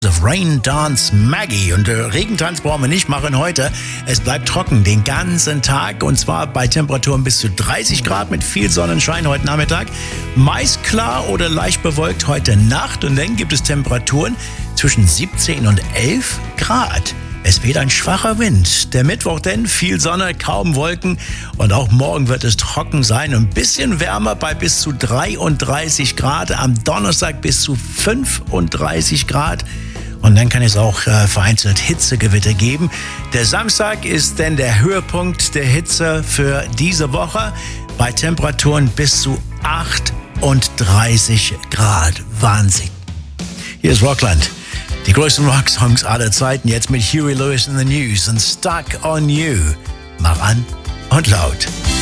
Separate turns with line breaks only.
Of Rain Dance Maggie. Und Regentanz brauchen wir nicht machen heute. Es bleibt trocken den ganzen Tag und zwar bei Temperaturen bis zu 30 Grad mit viel Sonnenschein heute Nachmittag. Meist klar oder leicht bewölkt heute Nacht und dann gibt es Temperaturen zwischen 17 und 11 Grad. Es weht ein schwacher Wind. Der Mittwoch denn viel Sonne, kaum Wolken und auch morgen wird es trocken sein und ein bisschen wärmer bei bis zu 33 Grad. Am Donnerstag bis zu 35 Grad. Und dann kann es auch vereinzelt Hitzegewitter geben. Der Samstag ist denn der Höhepunkt der Hitze für diese Woche bei Temperaturen bis zu 38 Grad. Wahnsinn. Hier ist Rockland. Die größten Rocksongs aller Zeiten jetzt mit Huey Lewis in the News und Stuck on You. Mach an und laut.